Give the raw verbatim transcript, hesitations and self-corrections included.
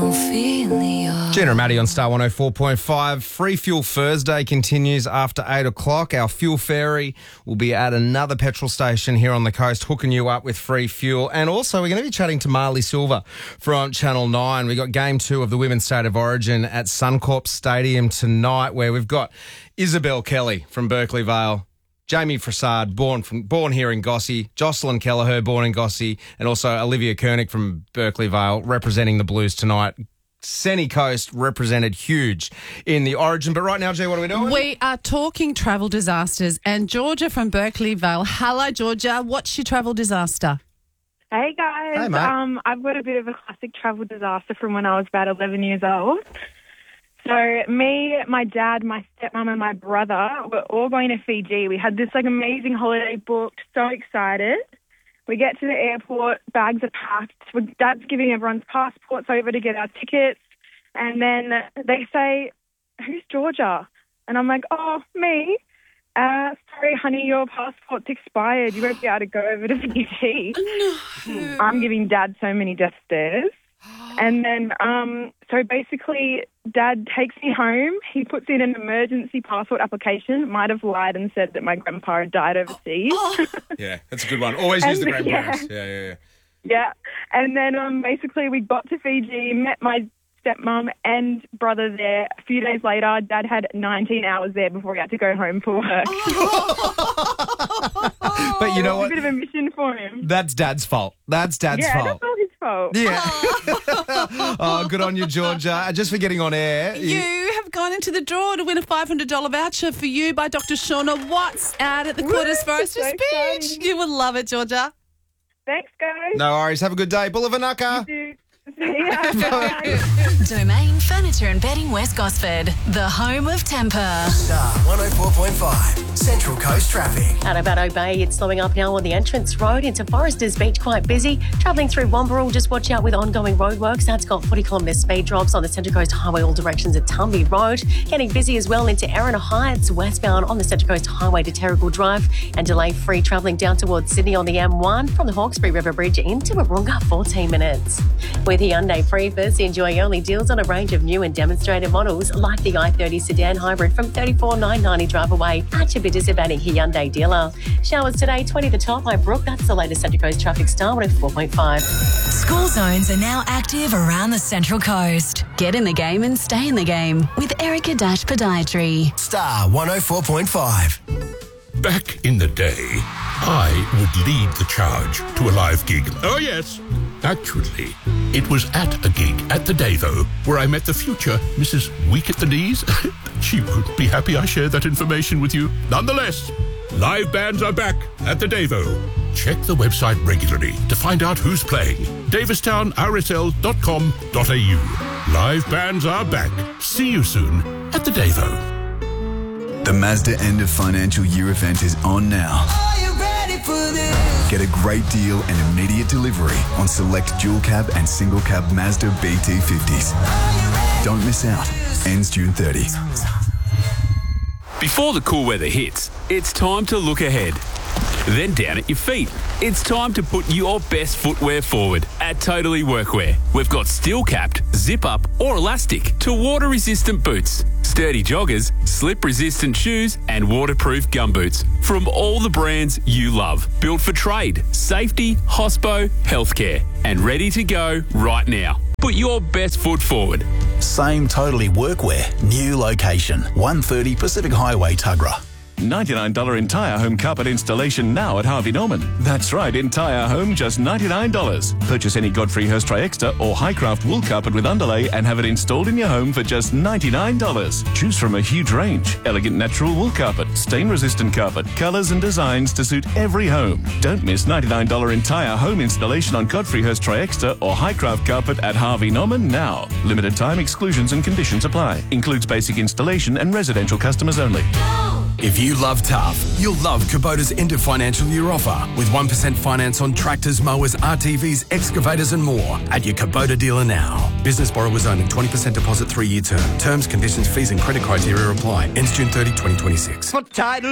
Ophelia. Gina and Maddie on Star one oh four point five. Free Fuel Thursday continues after eight o'clock. Our fuel ferry will be at another petrol station here on the coast, hooking you up with free fuel. And also, we're going to be chatting to Marley Silva from Channel nine. We've got game two of the Women's State of Origin at Suncorp Stadium tonight, where we've got Isabel Kelly from Berkeley Vale, Jamie Frassard, born from born here in Gossie, Jocelyn Kelleher, born in Gossie, and also Olivia Koenig from Berkeley Vale, representing the Blues tonight. Sunny Coast represented huge in the Origin. But right now, G, what are we doing? We are talking travel disasters. And Georgia from Berkeley Vale. Hello, Georgia. What's your travel disaster? Hey, guys. Hey, mate. Um, I've got a bit of a classic travel disaster from when I was about eleven years old. So me, my dad, my stepmom and my brother were all going to Fiji. We had this like amazing holiday booked, so excited. We get to the airport, bags are packed. Dad's giving everyone's passports over to get our tickets. And then they say, who's Georgia? And I'm like, oh, me. Uh, sorry, honey, your passport's expired. You won't be able to go over to Fiji. No. I'm giving Dad so many death stares. And then, um, so basically, Dad takes me home. He puts in an emergency passport application. Might have lied and said that my grandpa had died overseas. Oh. Yeah, that's a good one. Always use the And, grandparents. Yeah, yeah, yeah. Yeah. And then, um, basically, we got to Fiji, met my stepmom and brother there. A few days later, Dad had nineteen hours there before he had to go home for work. But you know It was what? a bit of a mission for him. That's Dad's fault. That's Dad's yeah, fault. that's all his fault. Yeah. Oh, good on you, Georgia. Just for getting on air. You have gone into the draw to win a five hundred dollars voucher for you by Doctor Shauna Watts out at the Quarters Woo, Forester so Speech. exciting. You will love it, Georgia. Thanks, guys. No worries. Have a good day. Bullavanaka. See ya. Bye. Domain Furniture and Bedding West Gosford, the home of temper. Star one oh four point five, Central Coast Traffic. Out of Addo Bay, it's slowing up now on the entrance road into Foresters Beach, quite busy. Travelling through Womberall, just watch out with ongoing roadworks. That's got forty kilometre speed drops on the Central Coast Highway, all directions at Tumby Road. Getting busy as well into Erina Heights, westbound on the Central Coast Highway to Terrigal Drive. And delay-free travelling down towards Sydney on the M one from the Hawkesbury River Bridge into Warunga, fourteen minutes. With Hyundai Freebus, enjoy early deals on a range of new and demonstrated models like the i thirty sedan hybrid from thirty-four thousand nine hundred ninety drive away at your participating Hyundai dealer. Showers today, twenty the top. Hi, Brooke. That's the latest Central Coast traffic. Star one oh four point five. School zones are now active around the Central Coast. Get in the game and stay in the game with Erica Dash Podiatry. Star one oh four point five. Back in the day, I would lead the charge to a live gig. Oh, yes. Actually, it was at a gig at the Davo where I met the future Missus Weak at the Knees. She won't be happy I share that information with you. Nonetheless, live bands are back at the Davo. Check the website regularly to find out who's playing. davistown r s l dot com dot a u. Live bands are back. See you soon at the Davo. The Mazda end of financial year event is on now. Are you ready for this? Get a great deal and immediate delivery on select dual cab and single cab Mazda B T fifties. Don't miss out. Ends June thirtieth. Before the cool weather hits, it's time to look ahead. Then down at your feet. It's time to put your best footwear forward at Totally Workwear. We've got steel-capped, zip-up or elastic to water-resistant boots, sturdy joggers, slip-resistant shoes and waterproof gumboots from all the brands you love. Built for trade, safety, hospo, healthcare and ready to go right now. Put your best foot forward. Same Totally Workwear, new location, one thirty Pacific Highway, Tuggerah. ninety-nine dollars entire home carpet installation now at Harvey Norman. That's right, entire home, just ninety-nine dollars. Purchase any Godfrey Hirst Tri-Extra or Highcraft wool carpet with underlay and have it installed in your home for just ninety-nine dollars. Choose from a huge range. Elegant natural wool carpet, stain-resistant carpet, colours and designs to suit every home. Don't miss ninety-nine dollars entire home installation on Godfrey Hirst Tri-Extra or Highcraft carpet at Harvey Norman now. Limited time exclusions and conditions apply. Includes basic installation and residential customers only. If you love tough, you'll love Kubota's end of financial year offer with one percent finance on tractors, mowers, R T Vs, excavators and more at your Kubota dealer now. Business borrowers only, twenty percent deposit, three-year term. Terms, conditions, fees and credit criteria apply. Ends June thirtieth, twenty twenty-six. For title